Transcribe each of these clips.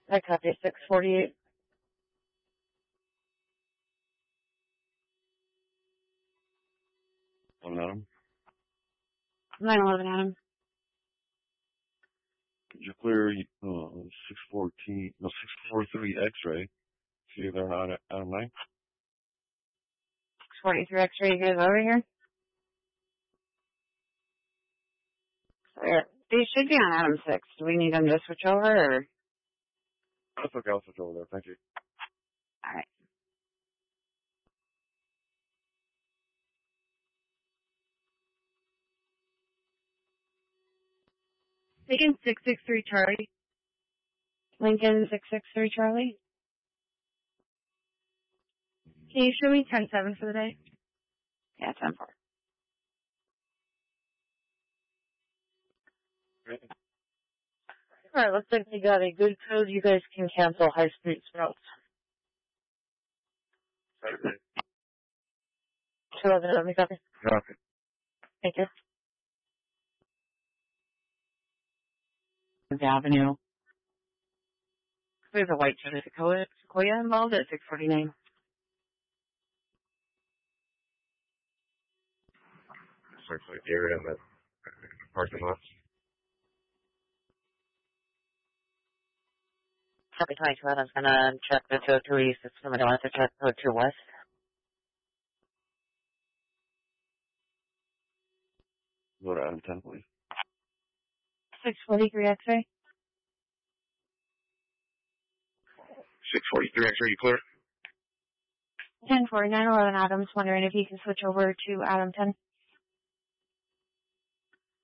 I copy 648. 911 Adam. Could you clear 643 X-ray? See if they're not out of line. 643 X-ray, you guys over here? They should be on Adam 6. Do we need them to switch over, or? That's okay, I'll switch over there. Thank you. Alright. Lincoln 663 Charlie. Lincoln 663 Charlie. Can you show me 10-7 for the day? Yeah, 10-4. Alright, looks like they got a good code. You guys can cancel High Street Sprouts. Okay. 211, let me copy. Okay. Thank you. Avenue. There's a white Sequoia involved at 649. Circulate the area in the parking lot. Copy 22, I was gonna check the 202 east. If somebody wants to check 202 west. Go to Adam 10, please. 643 X-ray. 643 X-ray, you clear? 10-4, 911 Adams, wondering if you can switch over to Adam 10.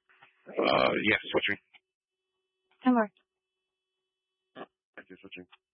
Yes, switching. 10-4. Thank you, switching.